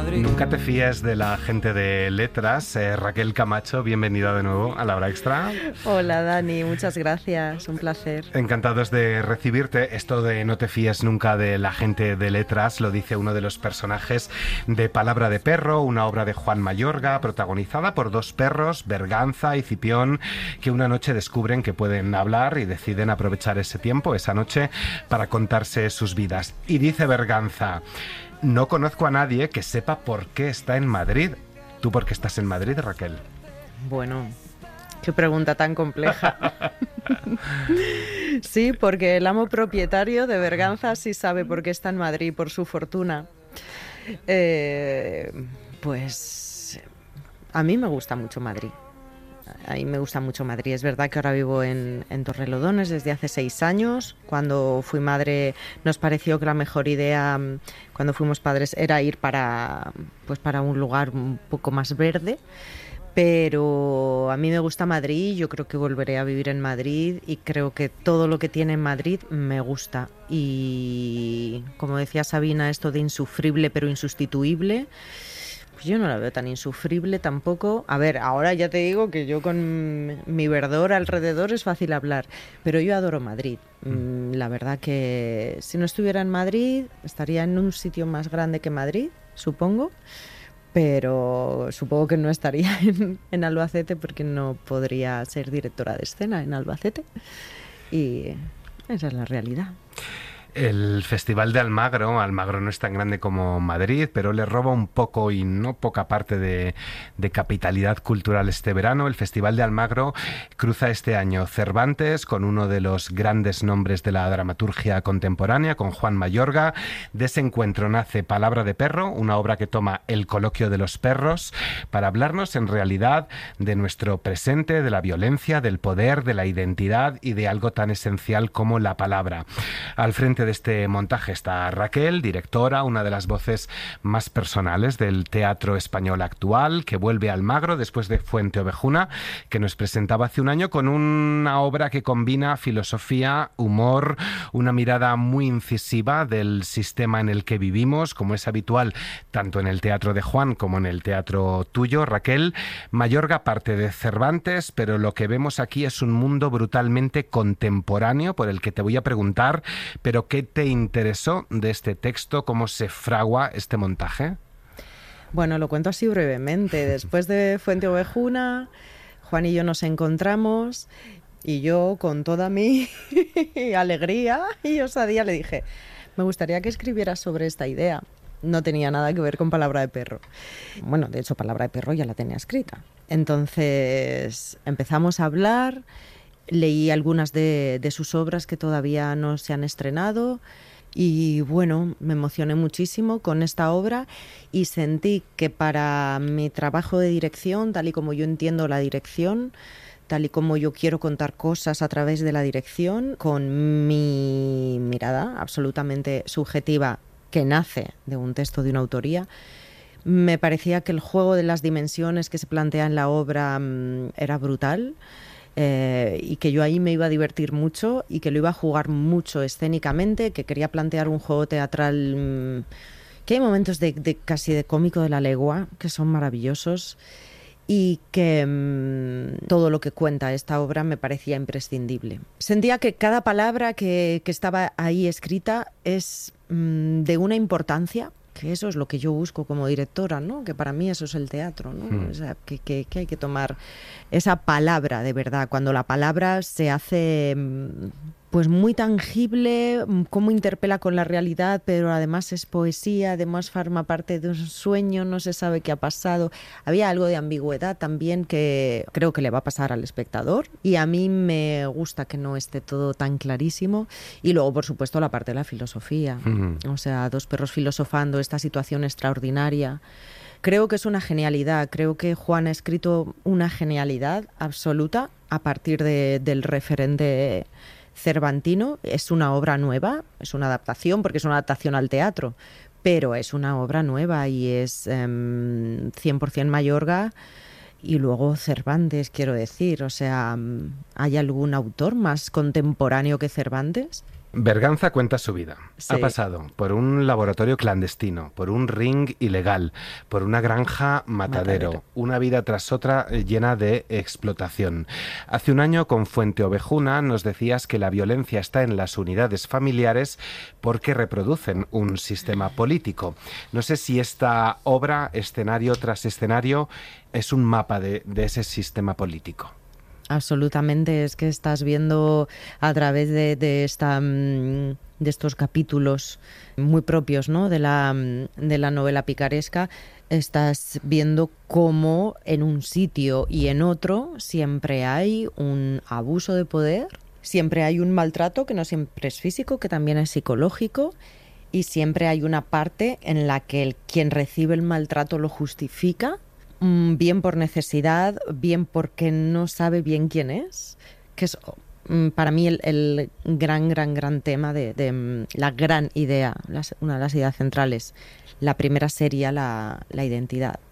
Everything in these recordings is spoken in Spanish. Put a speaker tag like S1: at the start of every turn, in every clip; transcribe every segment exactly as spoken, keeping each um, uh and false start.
S1: Madrid.
S2: Nunca te fíes de la gente de letras. Eh, Raquel Camacho, bienvenida de nuevo a La Hora Extra.
S3: Hola Dani, muchas gracias, un placer.
S2: Encantados de recibirte. Esto de no te fíes nunca de la gente de letras lo dice uno de los personajes de Palabra de Perro, una obra de Juan Mayorga, protagonizada por dos perros, Berganza y Cipión, que una noche descubren que pueden hablar y deciden aprovechar ese tiempo, esa noche, para contarse sus vidas. Y dice Berganza: no conozco a nadie que sepa por qué está en Madrid. ¿Tú por qué estás en Madrid, Raquel?
S3: Bueno, qué pregunta tan compleja. Sí, porque el amo propietario de Berganza sí sabe por qué está en Madrid, por su fortuna. Eh, pues a mí me gusta mucho Madrid. A mí me gusta mucho Madrid. Es verdad que ahora vivo en, en Torrelodones desde hace seis años. Cuando fui madre nos pareció que la mejor idea, cuando fuimos padres, era ir para, pues para un lugar un poco más verde. Pero a mí me gusta Madrid, yo creo que volveré a vivir en Madrid y creo que todo lo que tiene en Madrid me gusta. Y como decía Sabina, esto de insufrible pero insustituible, pues yo no la veo tan insufrible tampoco. A ver, ahora ya te digo que yo con mi verdor alrededor es fácil hablar, pero yo adoro Madrid. Mm. La verdad que si no estuviera en Madrid estaría en un sitio más grande que Madrid, supongo. Pero supongo que no estaría en, en Albacete porque no podría ser directora de escena en Albacete. Y esa es la realidad.
S2: El Festival de Almagro, Almagro no es tan grande como Madrid, pero le roba un poco y no poca parte de, de capitalidad cultural este verano. El Festival de Almagro cruza este año Cervantes con uno de los grandes nombres de la dramaturgia contemporánea, con Juan Mayorga. De ese encuentro nace Palabra de Perro, una obra que toma el coloquio de los perros para hablarnos en realidad de nuestro presente, de la violencia, del poder, de la identidad y de algo tan esencial como la palabra. Al frente de este montaje está Raquel, directora, una de las voces más personales del teatro español actual, que vuelve a Almagro después de Fuente Ovejuna, que nos presentaba hace un año con una obra que combina filosofía, humor, una mirada muy incisiva del sistema en el que vivimos, como es habitual tanto en el teatro de Juan como en el teatro tuyo, Raquel. Mayorga parte de Cervantes, pero lo que vemos aquí es un mundo brutalmente contemporáneo por el que te voy a preguntar, pero ¿qué te interesó de este texto? ¿Cómo se fragua este montaje?
S3: Bueno, lo cuento así brevemente. Después de Fuente Ovejuna, Juan y yo nos encontramos y yo, con toda mi alegría y osadía, le dije: me gustaría que escribieras sobre esta idea. No tenía nada que ver con Palabra de Perro. Bueno, de hecho, Palabra de Perro ya la tenía escrita. Entonces empezamos a hablar. Leí algunas de, de sus obras que todavía no se han estrenado y bueno, me emocioné muchísimo con esta obra y sentí que para mi trabajo de dirección, tal y como yo entiendo la dirección, tal y como yo quiero contar cosas a través de la dirección, con mi mirada absolutamente subjetiva que nace de un texto de una autoría, me parecía que el juego de las dimensiones que se plantea en la obra mmm, era brutal. Eh, y que yo ahí me iba a divertir mucho y que lo iba a jugar mucho escénicamente, que quería plantear un juego teatral mmm, que hay momentos de, de casi de cómico de la legua que son maravillosos y que mmm, todo lo que cuenta esta obra me parecía imprescindible. Sentía que cada palabra que, que estaba ahí escrita es mmm, de una importancia, que eso es lo que yo busco como directora, ¿no? Que para mí eso es el teatro, ¿no? Mm. O sea, que, que, que hay que tomar esa palabra de verdad, cuando la palabra se hace pues muy tangible, cómo interpela con la realidad, pero además es poesía, además forma parte de un sueño, no se sabe qué ha pasado. Había algo de ambigüedad también que creo que le va a pasar al espectador y a mí me gusta que no esté todo tan clarísimo. Y luego, por supuesto, la parte de la filosofía. Uh-huh. O sea, dos perros filosofando, esta situación extraordinaria. Creo que es una genialidad, creo que Juan ha escrito una genialidad absoluta a partir de, del referente cervantino. Es una obra nueva, es una adaptación porque es una adaptación al teatro, pero es una obra nueva y es um, cien por ciento Mayorga y luego Cervantes, quiero decir. O sea, ¿hay algún autor más contemporáneo que Cervantes?
S2: Berganza cuenta su vida.
S3: Sí.
S2: Ha pasado por un laboratorio clandestino, por un ring ilegal, por una granja matadero,
S3: Matadero.
S2: una vida tras otra llena de explotación. Hace un año con Fuente Ovejuna nos decías que la violencia está en las unidades familiares porque reproducen un sistema político. No sé si esta obra, escenario tras escenario, es un mapa de, de ese sistema político.
S3: Absolutamente, es que estás viendo a través de, de esta de estos capítulos muy propios, ¿no?, de la de la novela picaresca, estás viendo cómo en un sitio y en otro siempre hay un abuso de poder, siempre hay un maltrato que no siempre es físico, que también es psicológico, y siempre hay una parte en la que el quien recibe el maltrato lo justifica, bien por necesidad, bien porque no sabe bien quién es, que es para mí el, el gran, gran, gran tema de, de la gran idea, las, una de las ideas centrales. La primera sería la, la identidad.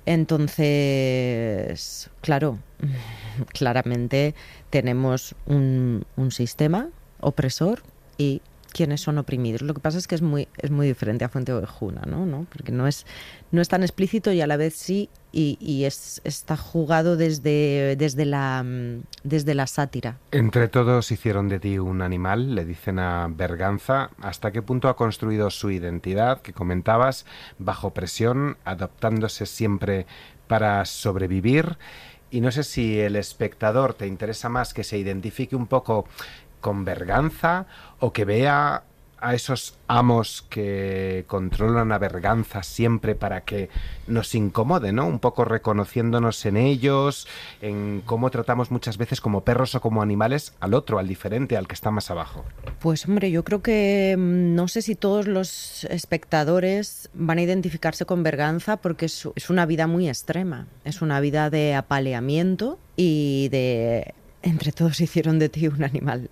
S3: Entonces, claro, claramente tenemos un, un sistema opresor y quienes son oprimidos. Lo que pasa es que es muy, es muy diferente a Fuente Ovejuna, ¿no? ¿no? Porque no es, no es tan explícito y a la vez sí, y, y es, está jugado desde, desde, la, desde la sátira.
S2: Entre todos hicieron de ti un animal, le dicen a Berganza. ¿Hasta qué punto ha construido su identidad, que comentabas, bajo presión, adaptándose siempre para sobrevivir? Y no sé si el espectador te interesa más que se identifique un poco con Berganza o que vea a esos amos que controlan a Berganza siempre para que nos incomode, ¿no? Un poco reconociéndonos en ellos, en cómo tratamos muchas veces como perros o como animales al otro, al diferente, al que está más abajo.
S3: Pues hombre, yo creo que no sé si todos los espectadores van a identificarse con Berganza porque es, es una vida muy extrema, es una vida de apaleamiento y de entre todos hicieron de ti un animal.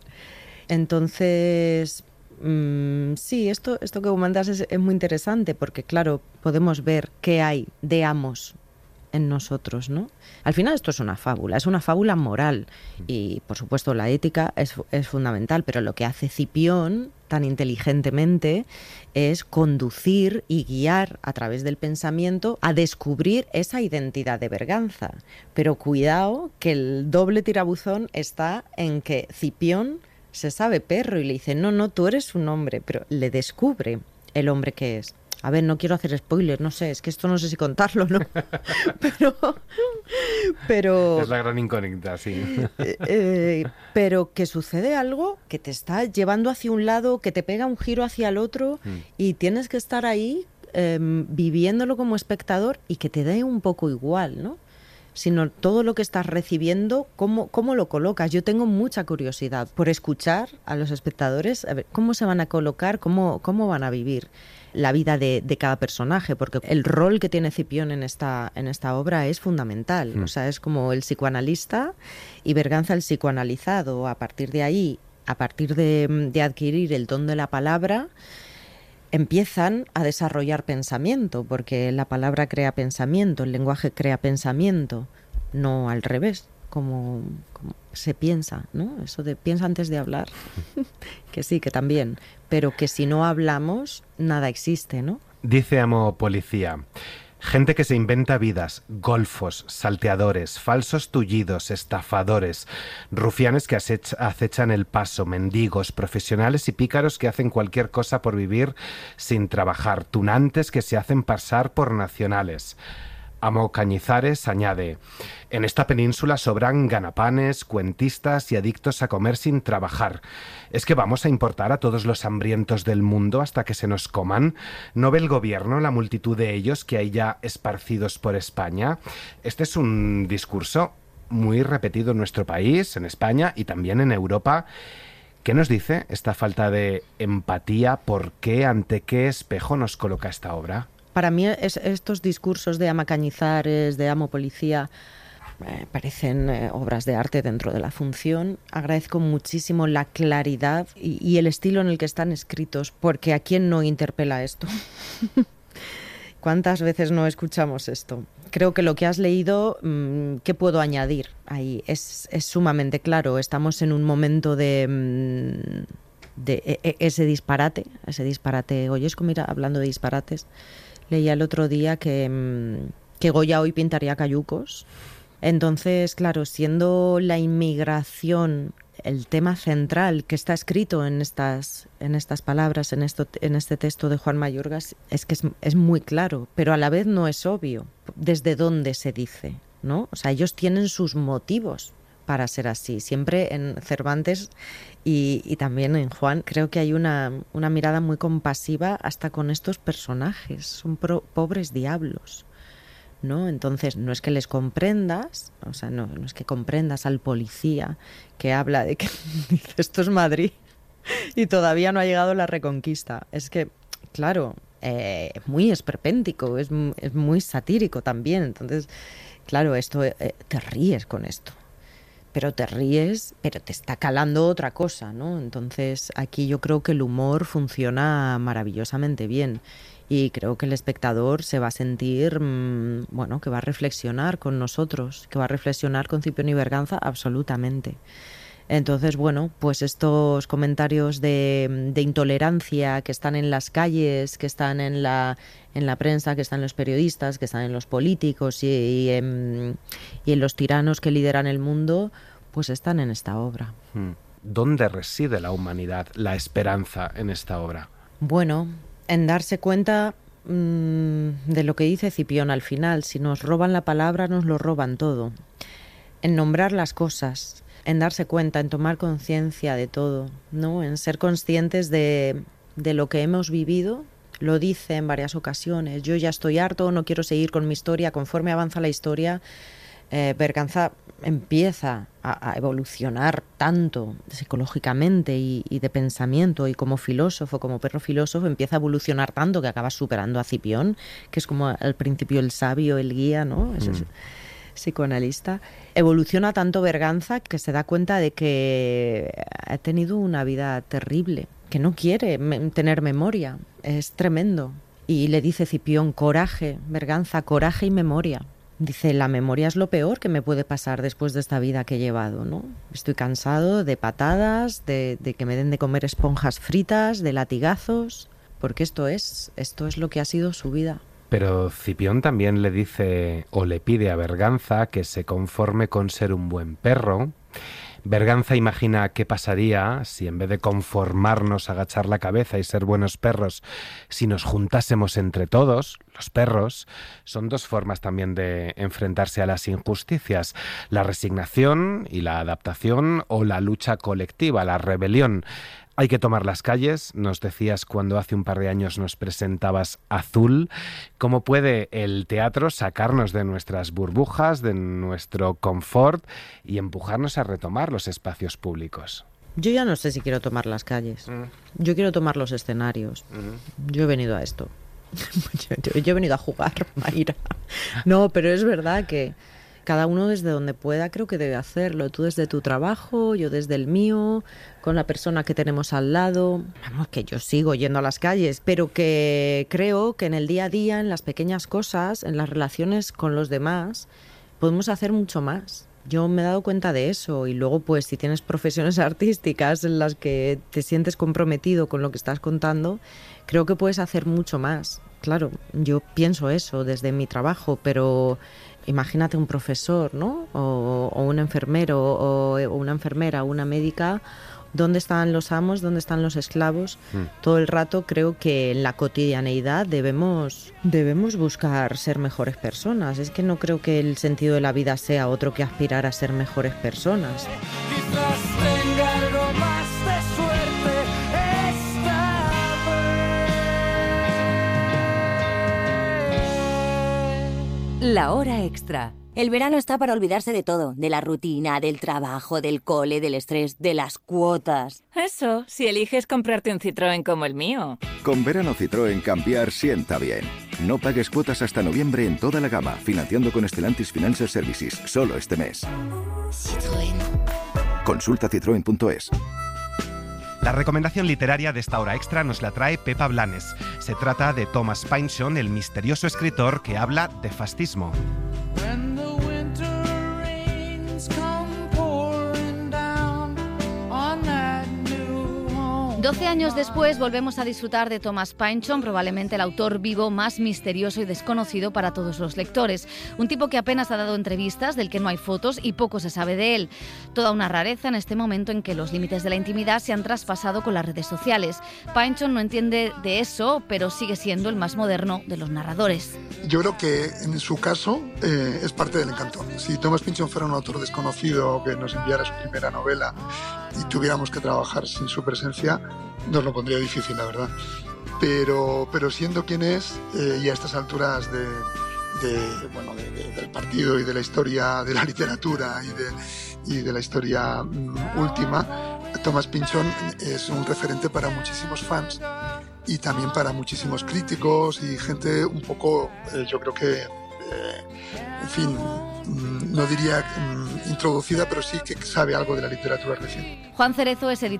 S3: Entonces, mmm, sí, esto, esto que comentas es, es muy interesante porque, claro, podemos ver qué hay de amos en nosotros, ¿no? Al final esto es una fábula, es una fábula moral y, por supuesto, la ética es, es fundamental, pero lo que hace Cipión tan inteligentemente es conducir y guiar a través del pensamiento a descubrir esa identidad de Berganza. Pero cuidado que el doble tirabuzón está en que Cipión se sabe perro y le dice, no, no, tú eres un hombre, pero le descubre el hombre que es. A ver, no quiero hacer spoilers, no sé, es que esto no sé si contarlo, ¿no? pero, pero...
S2: Es la gran incógnita, sí.
S3: Eh, eh, pero que sucede algo que te está llevando hacia un lado, que te pega un giro hacia el otro mm. y tienes que estar ahí eh, viviéndolo como espectador y que te dé un poco igual, ¿no? Sino todo lo que estás recibiendo, ¿cómo, cómo lo colocas? Yo tengo mucha curiosidad por escuchar a los espectadores, a ver, cómo se van a colocar, cómo, cómo van a vivir la vida de, de cada personaje, porque el rol que tiene Cipión en esta, en esta obra es fundamental. Mm. O sea, es como el psicoanalista y Berganza el psicoanalizado. A partir de ahí, a partir de, de adquirir el don de la palabra, empiezan a desarrollar pensamiento, porque la palabra crea pensamiento, el lenguaje crea pensamiento, no al revés, como, como se piensa, ¿no? Eso de piensa antes de hablar, que sí, que también, pero que si no hablamos, nada existe, ¿no?
S2: Dice Amo Policía: gente que se inventa vidas, golfos, salteadores, falsos tullidos, estafadores, rufianes que acechan el paso, mendigos, profesionales y pícaros que hacen cualquier cosa por vivir sin trabajar, tunantes que se hacen pasar por nacionales. Amo Cañizares añade: en esta península sobran ganapanes, cuentistas y adictos a comer sin trabajar. ¿Es que vamos a importar a todos los hambrientos del mundo hasta que se nos coman? ¿No ve el gobierno la multitud de ellos que hay ya esparcidos por España? Este es un discurso muy repetido en nuestro país, en España y también en Europa. ¿Qué nos dice esta falta de empatía? ¿Por qué? ¿Ante qué espejo nos coloca esta obra?
S3: Para mí es, estos discursos de Ama Cañizares, de Amo Policía, eh, parecen eh, obras de arte dentro de la función. Agradezco muchísimo la claridad y, y el estilo en el que están escritos, porque ¿a quién no interpela esto? ¿Cuántas veces no escuchamos esto? Creo que lo que has leído, mmm, ¿qué puedo añadir ahí? Es, es sumamente claro. Estamos en un momento de... Mmm, de e, ese disparate, ese disparate goyesco. Mira, hablando de disparates, leía el otro día que, que Goya hoy pintaría cayucos. Entonces, claro, siendo la inmigración el tema central que está escrito en estas, en estas palabras, en, esto, en este texto de Juan Mayorgas, es que es, es muy claro, pero a la vez no es obvio desde dónde se dice, ¿no? O sea, ellos tienen sus motivos para ser así. Siempre en Cervantes y, y también en Juan creo que hay una, una mirada muy compasiva hasta con estos personajes. Son pro, pobres diablos, ¿no? Entonces no es que les comprendas, o sea, no, no es que comprendas al policía que habla de que dice, esto es Madrid y todavía no ha llegado la Reconquista. Es que, claro, eh, es muy esperpéntico, es, es muy satírico también. Entonces, claro, esto eh, te ríes con esto. Pero te ríes, pero te está calando otra cosa, ¿no? Entonces aquí yo creo que el humor funciona maravillosamente bien y creo que el espectador se va a sentir, mmm, bueno, que va a reflexionar con nosotros, que va a reflexionar con Cipión y Berganza absolutamente. Entonces, bueno, pues estos comentarios de, de intolerancia que están en las calles, que están en la, en la prensa, que están en los periodistas, que están en los políticos y, y, en, y en los tiranos que lideran el mundo, pues están en esta obra.
S2: ¿Dónde reside la humanidad, la esperanza en esta obra?
S3: Bueno, en darse cuenta mmm, de lo que dice Cipión al final. Si nos roban la palabra, nos lo roban todo. En nombrar las cosas, en darse cuenta, en tomar conciencia de todo, ¿no? En ser conscientes de, de lo que hemos vivido. Lo dice en varias ocasiones. Yo ya estoy harto, no quiero seguir con mi historia. Conforme avanza la historia, eh, Berganza empieza a, a evolucionar tanto psicológicamente y, y de pensamiento, y como filósofo, como perro filósofo, empieza a evolucionar tanto que acaba superando a Cipión, que es como al principio el sabio, el guía, ¿no? Ese es, mm. psicoanalista. Evoluciona tanto Berganza que se da cuenta de que ha tenido una vida terrible, que no quiere me- tener memoria. Es tremendo. Y le dice Cipión, coraje, Berganza, coraje y memoria. Dice, la memoria es lo peor que me puede pasar después de esta vida que he llevado, ¿no? Estoy cansado de patadas, de, de que me den de comer esponjas fritas, de latigazos, porque esto es, esto es lo que ha sido su vida.
S2: Pero Cipión también le dice o le pide a Berganza que se conforme con ser un buen perro. Berganza imagina qué pasaría si en vez de conformarnos, agachar la cabeza y ser buenos perros, si nos juntásemos entre todos, los perros. Son dos formas también de enfrentarse a las injusticias, la resignación y la adaptación, o la lucha colectiva, la rebelión. Hay que tomar las calles, nos decías cuando hace un par de años nos presentabas Azul. ¿Cómo puede el teatro sacarnos de nuestras burbujas, de nuestro confort y empujarnos a retomar los espacios públicos?
S3: Yo ya no sé si quiero tomar las calles. Mm. Yo quiero tomar los escenarios. Mm. Yo he venido a esto. yo, yo, yo he venido a jugar, Mayra. No, pero es verdad que cada uno desde donde pueda creo que debe hacerlo. Tú desde tu trabajo, yo desde el mío, con la persona que tenemos al lado. Vamos, que yo sigo yendo a las calles, pero que creo que en el día a día, en las pequeñas cosas, en las relaciones con los demás, podemos hacer mucho más. Yo me he dado cuenta de eso. Y luego, pues, si tienes profesiones artísticas en las que te sientes comprometido con lo que estás contando, creo que puedes hacer mucho más. Claro, yo pienso eso desde mi trabajo, pero imagínate un profesor, ¿no? O, o un enfermero, o, o una enfermera, o una médica. ¿Dónde están los amos? ¿Dónde están los esclavos? Mm. Todo el rato creo que en la cotidianeidad debemos, debemos buscar ser mejores personas. Es que no creo que el sentido de la vida sea otro que aspirar a ser mejores personas.
S1: Quizás tenga algo más de suerte esta
S4: vez. La hora extra. El verano está para olvidarse de todo, de la rutina, del trabajo, del cole, del estrés, de las cuotas.
S5: Eso, si eliges comprarte un Citroën como el mío.
S6: Con verano Citroën cambiar sienta bien. No pagues cuotas hasta noviembre en toda la gama, financiando con Stellantis Financial Services, solo este mes. Citroën. Consulta citroen punto es.
S2: La recomendación literaria de esta hora extra nos la trae Pepa Blanes. Se trata de Thomas Pynchon, el misterioso escritor que habla de fascismo.
S7: Doce años después volvemos a disfrutar de Thomas Pynchon, probablemente el autor vivo más misterioso y desconocido para todos los lectores. Un tipo que apenas ha dado entrevistas, del que no hay fotos y poco se sabe de él. Toda una rareza en este momento en que los límites de la intimidad se han traspasado con las redes sociales. Pynchon no entiende de eso, pero sigue siendo el más moderno de los narradores.
S8: Yo creo que en su caso eh, es parte del encanto. Si Thomas Pynchon fuera un autor desconocido que nos enviara su primera novela y tuviéramos que trabajar sin su presencia, nos lo pondría difícil, la verdad. Pero, pero siendo quien es, eh, y a estas alturas de, de, bueno, de, de, del partido y de la historia de la literatura y de, y de la historia um, última, Thomas Pynchon es un referente para muchísimos fans y también para muchísimos críticos y gente un poco, eh, yo creo que, eh, en fin, no diría um, introducida, pero sí que sabe algo de la literatura reciente.
S7: Juan Cerezo es editor